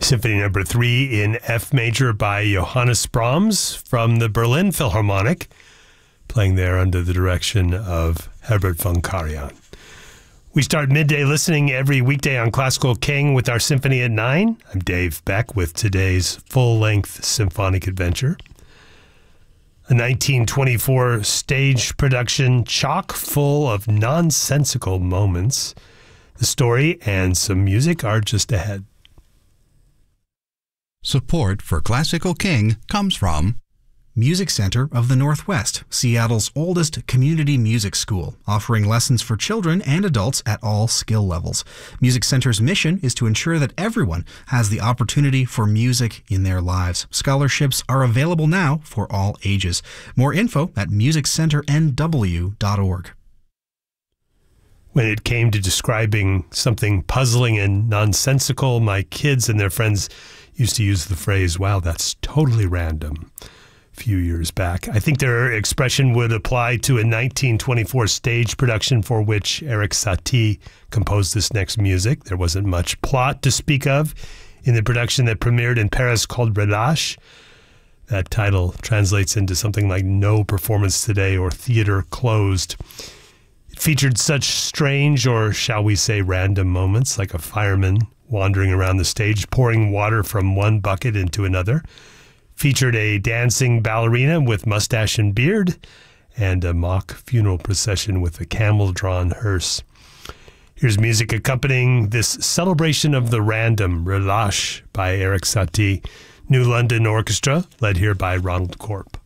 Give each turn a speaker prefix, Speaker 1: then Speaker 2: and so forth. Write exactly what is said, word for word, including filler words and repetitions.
Speaker 1: Symphony Number Three in F major by Johannes Brahms from the Berlin Philharmonic, playing there under the direction of Herbert von Karajan. We start midday listening every weekday on Classical King with our Symphony at nine. I'm Dave Beck with today's full-length symphonic adventure. A nineteen twenty-four stage production chock full of nonsensical moments. The story and some music are just ahead.
Speaker 2: Support for Classical King comes from Music Center of the Northwest, Seattle's oldest community music school, offering lessons for children and adults at all skill levels. Music Center's mission is to ensure that everyone has the opportunity for music in their lives. Scholarships are available now for all ages. More info at music center n w dot org.
Speaker 1: When it came to describing something puzzling and nonsensical, my kids and their friends used to use the phrase, "Wow, that's totally random," a few years back. I think their expression would apply to a nineteen twenty-four stage production for which Erik Satie composed this next music. There wasn't much plot to speak of in the production that premiered in Paris called Relâche. That title translates into something like No Performance Today or Theater Closed. It featured such strange, or shall we say random moments, like a fireman wandering around the stage, pouring water from one bucket into another. Featured a dancing ballerina with mustache and beard, and a mock funeral procession with a camel-drawn hearse. Here's music accompanying this celebration of the random, Relâche by Erik Satie, New London Orchestra, led here by Ronald Korp.